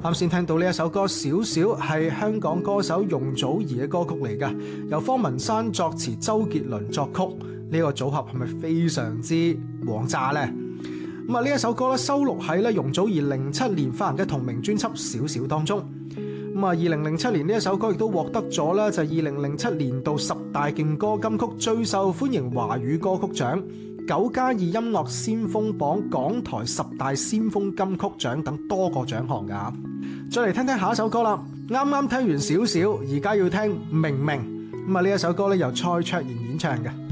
啱先聽到呢一首歌少少係香港歌手容祖兒嘅歌曲嚟㗎，由方文山作詞，周杰倫作曲，呢個組合係咪非常之王炸呢？咁啊，呢一首歌咧收錄喺咧容祖兒07年發行嘅同名專輯《小小》當中。咁啊，2007年呢一首歌亦都獲得咗咧就係2007年度10大勁歌金曲最受歡迎華語歌曲獎、9+2音樂先鋒榜港台10大先鋒金曲獎等多個獎項㗎。再嚟聽聽下一首歌啦，啱啱聽完少少，而家要聽明明。咁啊，呢一首歌咧由蔡卓妍演唱嘅。